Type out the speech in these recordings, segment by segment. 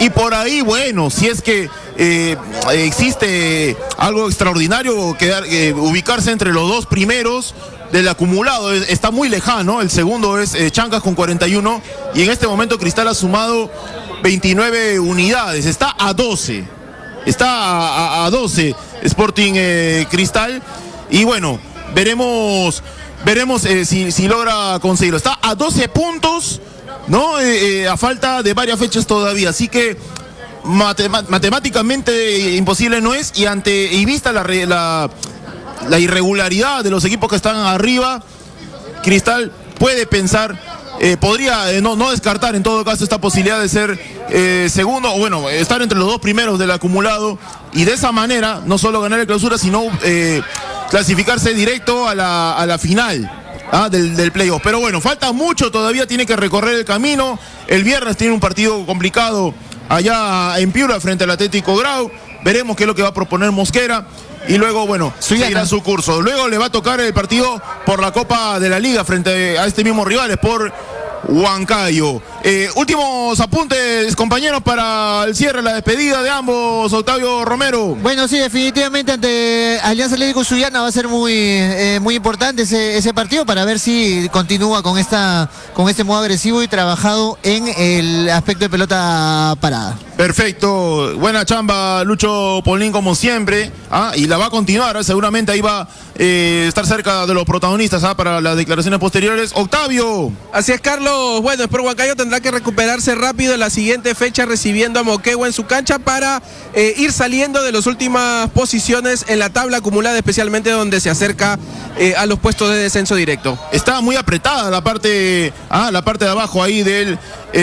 Y por ahí, bueno, si es que existe algo extraordinario, ubicarse entre los dos primeros del acumulado, está muy lejano. El segundo es Chancas con 41 y en este momento Cristal ha sumado 29 unidades, está a 12. Está a 12 Sporting Cristal y bueno, veremos si logra conseguirlo. Está a 12 puntos, ¿no? A falta de varias fechas todavía, así que matemáticamente imposible no es, y vista la irregularidad de los equipos que están arriba, Cristal puede pensar, podría no descartar en todo caso esta posibilidad de ser segundo, o bueno, estar entre los dos primeros del acumulado, y de esa manera no solo ganar el clausura, sino clasificarse directo a la final del playoff. Pero bueno, falta mucho, todavía tiene que recorrer el camino. El viernes tiene un partido complicado allá en Piura frente al Atlético Grau. Veremos qué es lo que va a proponer Mosquera. Y luego, bueno, seguirá su curso. Luego le va a tocar el partido por la Copa de la Liga frente a este mismo rivales por Huancayo. Últimos apuntes, compañeros, para el cierre, la despedida de ambos, Octavio Romero. Bueno, sí, definitivamente ante Alianza Atlético Sullana va a ser muy importante ese partido para ver si continúa con este modo agresivo y trabajado en el aspecto de pelota parada. Perfecto, buena chamba Lucho Polín como siempre, y la va a continuar, seguramente ahí va a estar cerca de los protagonistas para las declaraciones posteriores. Octavio. Así es, Carlos. Bueno, Sport Huancayo tendrá que recuperarse rápido en la siguiente fecha, recibiendo a Moquegua en su cancha para ir saliendo de las últimas posiciones en la tabla acumulada, especialmente donde se acerca a los puestos de descenso directo. Está muy apretada la parte de abajo ahí del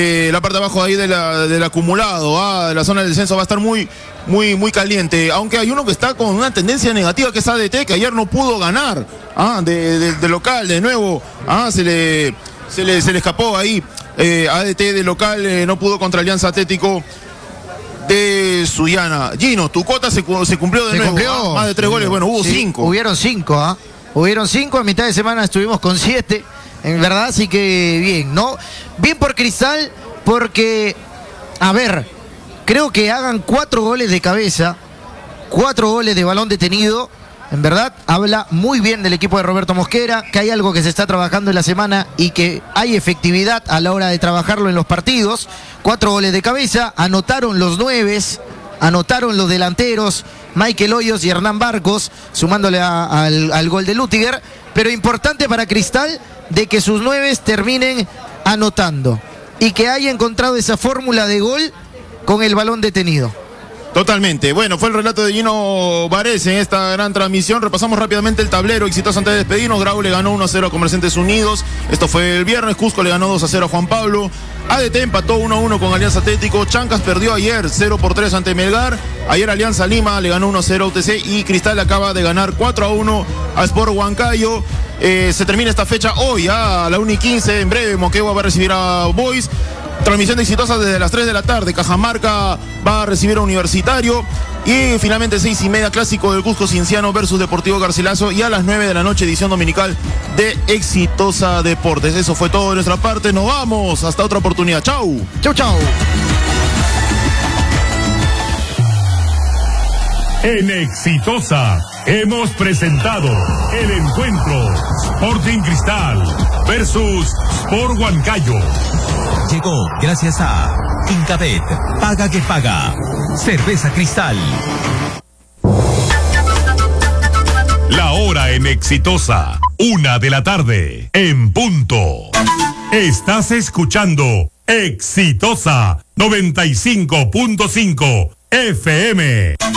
acumulado, de la zona del descenso va a estar muy caliente, aunque hay uno que está con una tendencia negativa, que es ADT, que ayer no pudo ganar de local de nuevo, se le escapó ahí. ADT de local no pudo contra Alianza Atlético de Sullana. Gino, tu cuota se cumplió de nuevo. Más de 3 goles, bueno, hubo 5. Hubieron 5, Hubieron 5, a mitad de semana estuvimos con 7, en verdad, así que bien, ¿no? Bien por Cristal, porque, a ver, creo que hagan 4 goles de cabeza, 4 goles de balón detenido. En verdad, habla muy bien del equipo de Roberto Mosquera, que hay algo que se está trabajando en la semana y que hay efectividad a la hora de trabajarlo en los partidos. 4 goles de cabeza, anotaron los 9, anotaron los delanteros, Michael Hoyos y Hernán Barcos, sumándole al gol de Lutiger. Pero importante para Cristal de que sus 9 terminen anotando y que haya encontrado esa fórmula de gol con el balón detenido. Totalmente. Bueno, fue el relato de Gino Varese en esta gran transmisión. Repasamos rápidamente el tablero exitoso antes de despedirnos. Grau le ganó 1-0 a Comerciantes Unidos. Esto fue el viernes. Cusco le ganó 2-0 a Juan Pablo. ADT empató 1-1 con Alianza Atlético. Chancas perdió ayer 0-3 ante Melgar. Ayer Alianza Lima le ganó 1-0 a UTC. Y Cristal acaba de ganar 4-1 a Sport Huancayo. Se termina esta fecha hoy a la 1:15. En breve Moquegua va a recibir a Boys. Transmisión exitosa desde las 3 de la tarde. Cajamarca va a recibir a Universitario. Y finalmente 6:30, clásico del Cusco Cienciano versus Deportivo Garcilaso. Y a las 9 de la noche, edición dominical de Exitosa Deportes. Eso fue todo de nuestra parte. Nos vamos. Hasta otra oportunidad. Chau. Chau, chau. En Exitosa hemos presentado el encuentro Sporting Cristal versus Sport Huancayo. Llegó gracias a Incabet, paga que paga. Cerveza Cristal. La hora en Exitosa, 1 de la tarde, en punto. Estás escuchando Exitosa 95.5 FM.